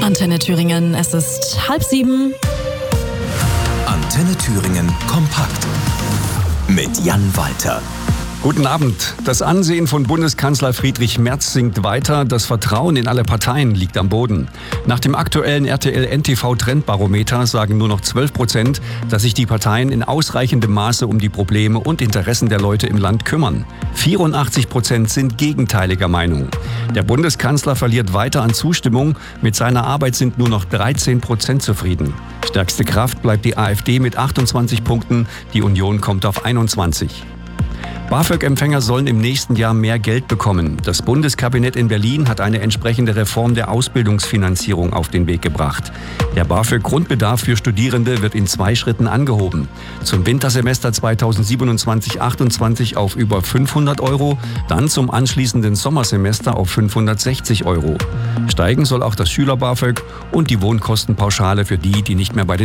Antenne Thüringen, es ist 6:30. Antenne Thüringen kompakt mit Jan Walter. Guten Abend. Das Ansehen von Bundeskanzler Friedrich Merz sinkt weiter. Das Vertrauen in alle Parteien liegt am Boden. Nach dem aktuellen RTL-NTV-Trendbarometer sagen nur noch 12%, dass sich die Parteien in ausreichendem Maße um die Probleme und Interessen der Leute im Land kümmern. 84% sind gegenteiliger Meinung. Der Bundeskanzler verliert weiter an Zustimmung. Mit seiner Arbeit sind nur noch 13% zufrieden. Stärkste Kraft bleibt die AfD mit 28 Punkten. Die Union kommt auf 21. BAföG-Empfänger sollen im nächsten Jahr mehr Geld bekommen. Das Bundeskabinett in Berlin hat eine entsprechende Reform der Ausbildungsfinanzierung auf den Weg gebracht. Der BAföG-Grundbedarf für Studierende wird in 2 Schritten angehoben. Zum Wintersemester 2027/28 auf über 500 €, dann zum anschließenden Sommersemester auf 560 €. Steigen soll auch das Schüler-BAföG und die Wohnkostenpauschale für die, die nicht mehr bei den